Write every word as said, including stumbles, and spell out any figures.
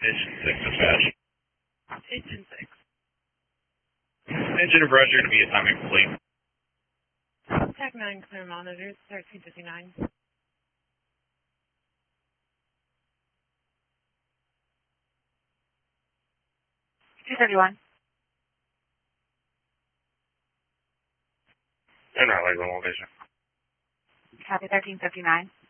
Engine six dispatch. Engine six. Engine and pressure to be atomic complete. Tech nine clear monitors, thirteen fifty-nine. two thirty-one. And not like location. Copy thirteen fifty-nine.